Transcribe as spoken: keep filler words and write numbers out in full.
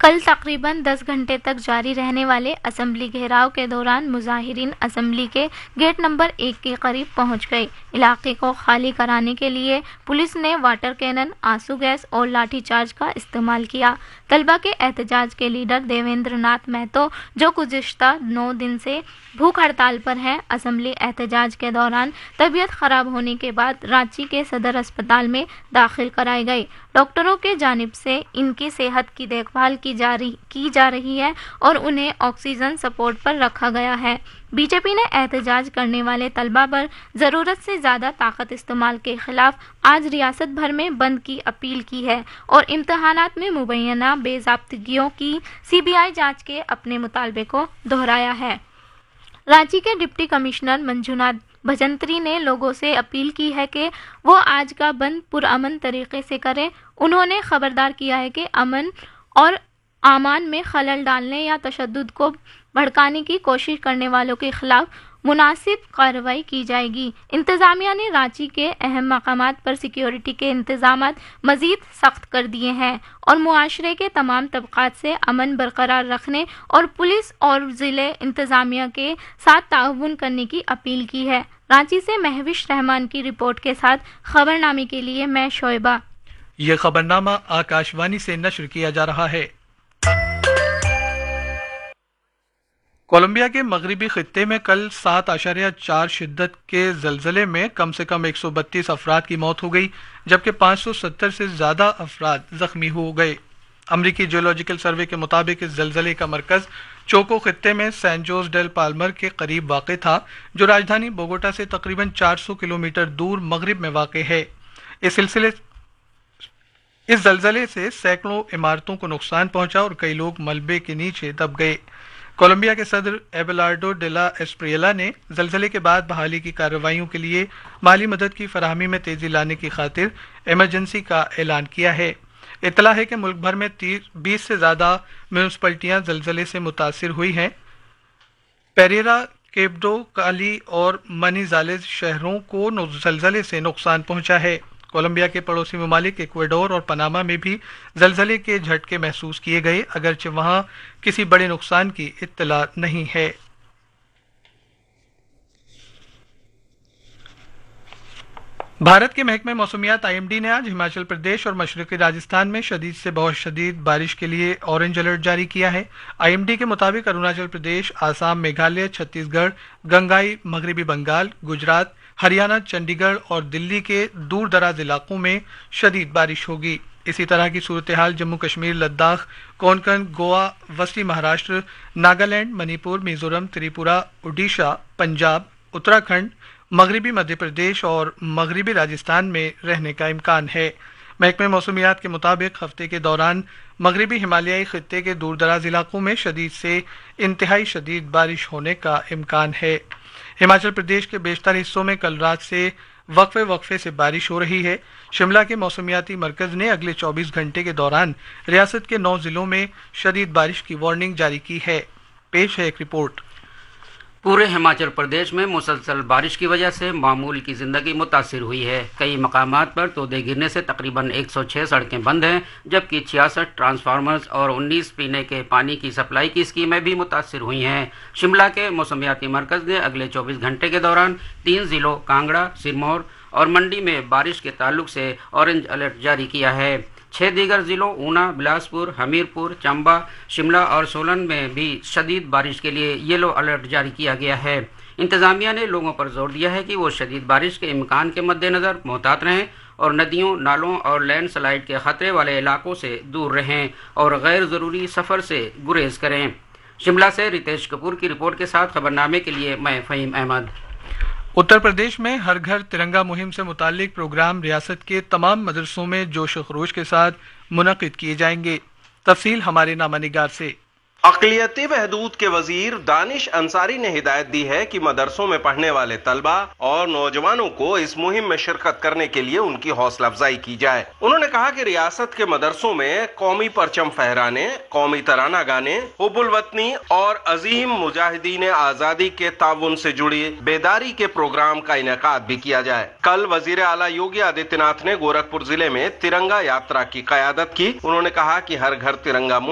کل تقریباً دس گھنٹے تک جاری رہنے والے اسمبلی گھیراؤ کے دوران مظاہرین اسمبلی کے گیٹ نمبر ایک کے قریب پہنچ گئے۔ علاقے کو خالی کرانے کے لیے پولیس نے واٹر کینن، آنسو گیس اور لاٹھی چارج کا استعمال کیا۔ طلبہ کے احتجاج کے لیڈر دیویندر ناتھ مہتو، جو گزشتہ نو دن سے بھوک ہڑتال پر ہیں، اسمبلی احتجاج کے دوران طبیعت خراب ہونے کے بعد رانچی کے صدر اسپتال میں داخل کرائے گئے۔ ڈاکٹروں کی جانب سے ان کی صحت کی دیکھ بھال کی جا رہی کی جا رہی ہے اور انہیں آکسیجن سپورٹ پر رکھا گیا ہے۔ بی جے پی نے احتجاج کرنے والے طلبہ پر ضرورت سے زیادہ طاقت استعمال کے خلاف آج ریاست بھر میں بند کی اپیل کی ہے اور امتحانات میں مبینہ بے ضابطگیوں کی سی بی آئی جانچ کے اپنے مطالبے کو دہرایا ہے۔ رانچی کے ڈپٹی کمشنر منجوناتھ بھجنتری نے لوگوں سے اپیل کی ہے کہ وہ آج کا بند پرامن طریقے سے کریں۔ انہوں نے خبردار کیا ہے کہ امن اور امان میں خلل ڈالنے یا تشدد کو بھڑکانے کی کوشش کرنے والوں کے خلاف مناسب کارروائی کی جائے گی۔ انتظامیہ نے رانچی کے اہم مقامات پر سیکیورٹی کے انتظامات مزید سخت کر دیے ہیں اور معاشرے کے تمام طبقات سے امن برقرار رکھنے اور پولیس اور ضلع انتظامیہ کے ساتھ تعاون کرنے کی اپیل کی ہے۔ رانچی سے مہوش رحمان کی رپورٹ کے ساتھ خبرنامے کے لیے میں شعیبہ۔ یہ خبرنامہ آکاش وانی سے نشر کیا جا رہا ہے۔ کولمبیا کے مغربی خطے میں کل سات اشاریہ چار شدت کے زلزلے میں کم سے کم ایک سو بتیس افراد کی موت ہو گئی، جبکہ پانچ سو ستر سے زیادہ افراد زخمی ہو گئے۔ امریکی جیولوجیکل سروے کے مطابق اس زلزلے کا مرکز چوکو خطے میں سین جوز ڈیل پالمر کے قریب واقع تھا، جو راجدھانی بوگوٹا سے تقریباً چار سو کلومیٹر دور مغرب میں واقع ہے۔ اس سلسلے اس زلزلے سے سینکڑوں عمارتوں کو نقصان پہنچا اور کئی لوگ ملبے کے نیچے دب گئے۔ کولمبیا کے صدر ایبیلارڈو ڈیلا ایسپریلا نے زلزلے کے بعد بحالی کی کارروائیوں کے لیے مالی مدد کی فراہمی میں تیزی لانے کی خاطر ایمرجنسی کا اعلان کیا ہے۔ اطلاع ہے کہ ملک بھر میں بیس سے زیادہ میونسپلٹیاں زلزلے سے متاثر ہوئی ہیں۔ پیریرا، کیبڈو، کالی اور منیزالیز شہروں کو زلزلے سے نقصان پہنچا ہے۔ کولمبیا کے پڑوسی ممالک ایکواڈور اور پاناما میں بھی زلزلے کے جھٹکے محسوس کیے گئے، اگرچہ وہاں کسی بڑے نقصان کی اطلاع نہیں ہے۔ بھارت کے محکمہ موسمیات آئی ایم ڈی نے آج ہماچل پردیش اور مشرقی راجستھان میں شدید سے بہت شدید بارش کے لیے اورنج الرٹ جاری کیا ہے۔ آئی ایم ڈی کے مطابق اروناچل پردیش، آسام، میگھالیہ، چھتیس گڑھ، گنگائی، مغربی بنگال، گجرات، ہریانہ، چنڈی گڑھ اور دلی کے دور دراز علاقوں میں شدید بارش ہوگی۔ اسی طرح کی صورتحال جموں کشمیر، لداخ، کونکن، گوا، وسطی مہاراشٹر، ناگالینڈ، منی پور، میزورم، تریپورہ، اڈیشہ، پنجاب، اتراکھنڈ، مغربی مدھیہ پردیش اور مغربی راجستھان میں رہنے کا امکان ہے۔ محکمہ موسمیات کے مطابق ہفتے کے دوران مغربی ہمالیائی خطے کے دور دراز علاقوں میں شدید سے انتہائی شدید بارش ہونے کا امکان ہے۔ ہماچل پردیش کے بیشتر حصوں میں کل رات سے وقفے وقفے سے بارش ہو رہی ہے۔ شملہ کے موسمیاتی مرکز نے اگلے چوبیس گھنٹے کے دوران ریاست کے نو ضلعوں میں شدید بارش کی وارننگ جاری کی ہے۔ پیش ہے ایک رپورٹ۔ پورے ہماچل پردیش میں مسلسل بارش کی وجہ سے معمول کی زندگی متاثر ہوئی ہے۔ کئی مقامات پر تودے گرنے سے تقریباً ایک سو چھ سڑکیں بند ہیں، جبکہ چھیاسٹھ ٹرانسفارمرز اور انیس پینے کے پانی کی سپلائی کی اسکیمیں بھی متاثر ہوئی ہیں۔ شملہ کے موسمیاتی مرکز نے اگلے چوبیس گھنٹے کے دوران تین ضلعوں کانگڑا، سرمور اور منڈی میں بارش کے تعلق سے اورنج الرٹ جاری کیا ہے۔ چھ دیگر ضلعوں اونا، بلاسپور، ہمیرپور، چمبا، شملہ اور سولن میں بھی شدید بارش کے لیے یلو الرٹ جاری کیا گیا ہے۔ انتظامیہ نے لوگوں پر زور دیا ہے کہ وہ شدید بارش کے امکان کے مد نظر محتاط رہیں اور ندیوں، نالوں اور لینڈ سلائیڈ کے خطرے والے علاقوں سے دور رہیں اور غیر ضروری سفر سے گریز کریں۔ شملہ سے ریتیش کپور کی رپورٹ کے ساتھ خبرنامے کے لیے میں فہیم احمد۔ اتر پردیش میں ہر گھر ترنگا مہم سے متعلق پروگرام ریاست کے تمام مدرسوں میں جوش و خروش کے ساتھ منعقد کیے جائیں گے۔ تفصیل ہمارے نامہ نگار سے۔ اقلیتی بہبود کے وزیر دانش انصاری نے ہدایت دی ہے کہ مدرسوں میں پڑھنے والے طلبہ اور نوجوانوں کو اس مہم میں شرکت کرنے کے لیے ان کی حوصلہ افزائی کی جائے۔ انہوں نے کہا کہ ریاست کے مدرسوں میں قومی پرچم پھہرانے، قومی ترانہ گانے، حب الوطنی اور عظیم مجاہدین آزادی کے تعاون سے جڑی بیداری کے پروگرام کا انعقاد بھی کیا جائے۔ کل وزیر اعلیٰ یوگی آدتیہ ناتھ نے گورکھپور ضلع میں ترنگا یاترا کی قیادت کی۔ انہوں نے کہا کہ ہر گھر ترنگا